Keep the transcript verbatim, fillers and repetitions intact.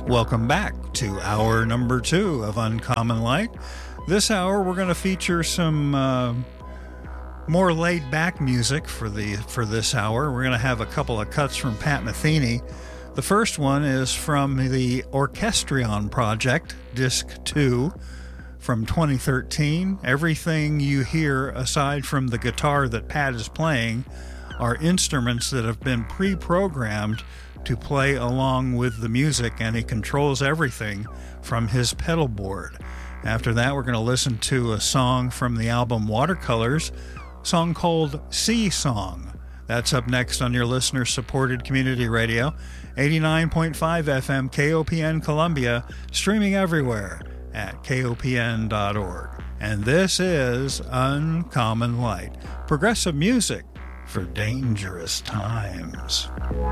Welcome back to hour number two of Uncommon Light. This hour we're going to feature some uh, more laid-back music for the for this hour. We're going to have a couple of cuts from Pat Metheny. The first one is from the Orchestrion project, Disc two, from twenty thirteen. Everything you hear, aside from the guitar that Pat is playing, are instruments that have been pre-programmed to play along with the music, and he controls everything from his pedal board. After that, we're going to listen to a song from the album Watercolors, a song called Sea Song. That's up next on your listener-supported community radio, eighty-nine point five F M K O P N Columbia, streaming everywhere at K O P N dot org. And this is Uncommon Light, progressive music for dangerous times.